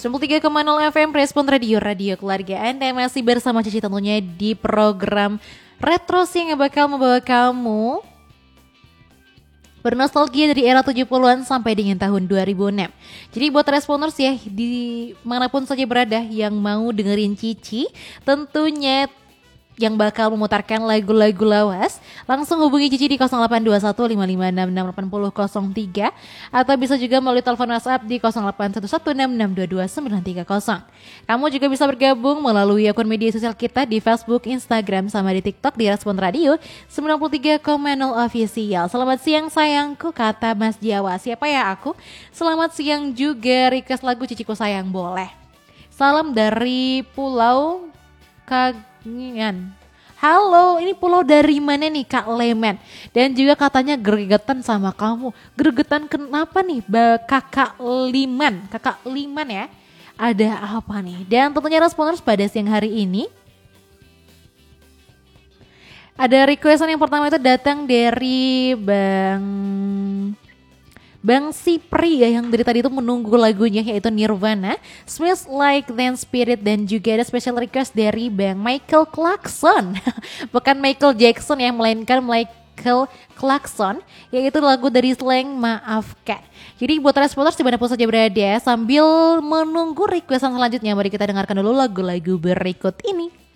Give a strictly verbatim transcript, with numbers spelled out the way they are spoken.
sembilan puluh tiga koma nol F M Respon Radio, radio keluarga Anda. Masih bersama Cici tentunya di program Retro yang bakal membawa kamu bernostalgia dari era tujuh puluhan sampai dengan tahun dua ribu enam. Jadi buat responders ya, di manapun saja berada yang mau dengerin Cici, tentunya yang bakal memutarkan lagu-lagu lawas, langsung hubungi Cici di nol delapan dua satu lima lima enam enam delapan nol nol tiga atau bisa juga melalui telepon WhatsApp di nol delapan satu satu enam enam dua dua sembilan tiga nol. Kamu juga bisa bergabung melalui akun media sosial kita di Facebook, Instagram, sama di TikTok di Respon Radio sembilan puluh tiga koma nol Official. Selamat siang sayangku, kata Mas Jawa. Siapa ya aku? Selamat siang juga, request lagu Ciciku Sayang boleh. Salam dari Pulau Kagingan. Halo, ini pulau dari mana nih Kak Lemen? Dan juga katanya gregetan sama kamu. Gregetan kenapa nih Mbak Kakak Liman? Kakak Liman ya? Ada apa nih? Dan tentunya responders pada siang hari ini ada requestan yang pertama itu datang dari Bang Bang Sipri ya, yang dari tadi itu menunggu lagunya, yaitu Nirvana, Smells Like Teen Spirit. Dan juga ada special request dari Bang Michael Clarkson. Bukan Michael Jackson ya, melainkan Michael Clarkson, yaitu lagu dari Slang Maafkan. Jadi buat responders dimanapun saja berada, sambil menunggu requestan selanjutnya, mari kita dengarkan dulu lagu-lagu berikut ini.